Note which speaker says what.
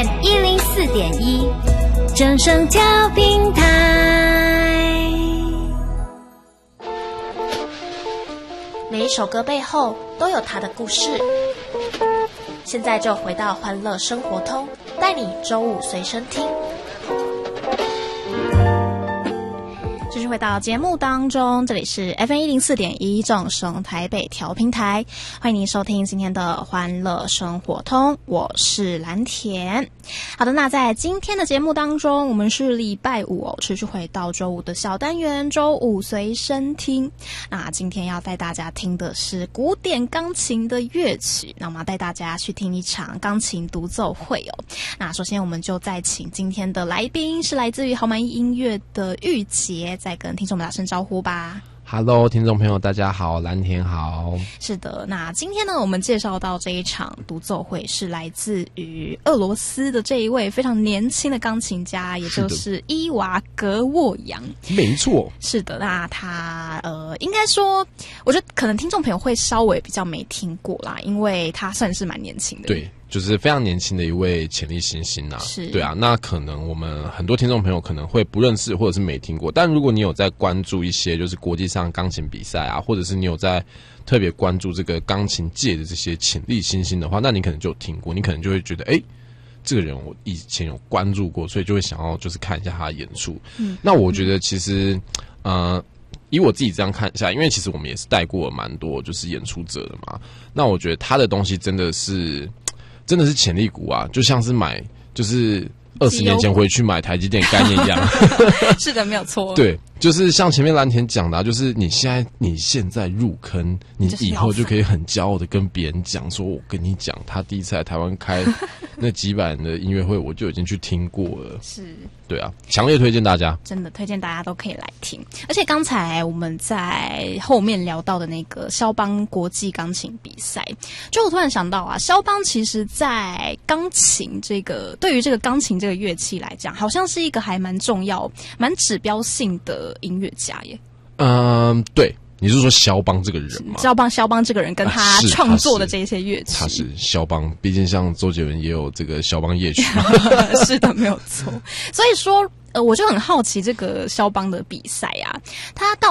Speaker 1: FM104.1正声调频台。
Speaker 2: 每一首歌背后都有它的故事。现在就回到欢乐生活通，带你周五随身听。继续回到节目当中，这里是 FM104.1正声台北调频台，欢迎您收听今天的欢乐生活通，我是蓝田。好的，那在今天的节目当中，我们是礼拜五持续回到周五的小单元周五随身听。那今天要带大家听的是古典钢琴的乐曲，那我们要带大家去听一场钢琴独奏会哦。那首先我们就再请今天的来宾是来自于豪满意音乐的玉洁，再跟听众们打声招呼吧。
Speaker 3: Hello， 听众朋友，大家好，蓝田好。
Speaker 2: 是的，那今天呢，我们介绍到这一场独奏会是来自于俄罗斯的这一位非常年轻的钢琴家，也就是伊娃格沃扬。
Speaker 3: 没错，
Speaker 2: 是的，那他应该说，我觉得可能听众朋友会稍微比较没听过啦，因为他算是蛮年轻的。
Speaker 3: 对。就是非常年轻的一位潜力新星啊，
Speaker 2: 是，对
Speaker 3: 啊，那可能我们很多听众朋友可能会不认识或者是没听过，但如果你有在关注一些就是国际上钢琴比赛啊，或者是你有在特别关注这个钢琴界的这些潜力新星的话，那你可能就有听过，你可能就会觉得这个人我以前有关注过，所以就会想要就是看一下他的演出。那我觉得其实以我自己这样看一下，因为其实我们也是带过了蛮多就是演出者的嘛，那我觉得他的东西真的是潜力股啊，就像是就是20年前回去买台积电概念一样。
Speaker 2: 是的，没有错。
Speaker 3: 对，就是像前面蓝田讲的就是你现在入坑，你以后就可以很骄傲的跟别人讲说，我跟你讲，他第一次来台湾开那几百人的音乐会，我就已经去听过了。是，对啊，强烈推荐大家，
Speaker 2: 真的推荐大家都可以来听。而且刚才我们在后面聊到的那个肖邦国际钢琴比赛，就我突然想到啊，肖邦其实在钢琴对于这个钢琴这个乐器来讲，好像是一个还蛮重要、蛮指标性的音乐家耶。
Speaker 3: 对。你是说肖邦这个人吗？
Speaker 2: 肖邦这个人跟他创作的这些乐器，
Speaker 3: 他是肖邦，毕竟像周杰伦也有这个肖邦夜曲。
Speaker 2: 是的，没有错。所以说，我就很好奇这个肖邦的比赛啊，他到